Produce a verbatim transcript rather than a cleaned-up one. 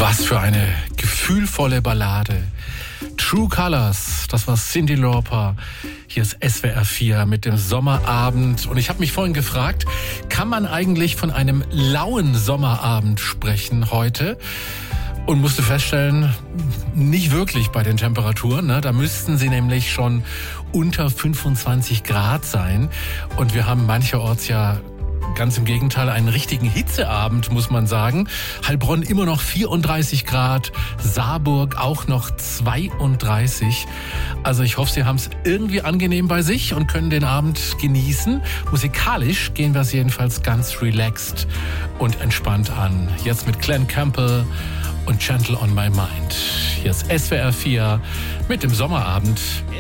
Was für eine gefühlvolle Ballade. True Colors, das war Cyndi Lauper. Hier ist S W R vier mit dem Sommerabend. Und ich habe mich vorhin gefragt, kann man eigentlich von einem lauen Sommerabend sprechen heute? Und musste feststellen, nicht wirklich bei den Temperaturen. Ne? Da müssten sie nämlich schon unter fünfundzwanzig Grad sein. Und wir haben mancherorts ja ganz im Gegenteil einen richtigen Hitzeabend, muss man sagen. Heilbronn immer noch vierunddreißig Grad, Saarburg auch noch zweiunddreißig. Also ich hoffe, Sie haben es irgendwie angenehm bei sich und können den Abend genießen. Musikalisch gehen wir es jedenfalls ganz relaxed und entspannt an. Jetzt mit Glenn Campbell und Gentle on My Mind. Hier ist S W R vier mit dem Sommerabend.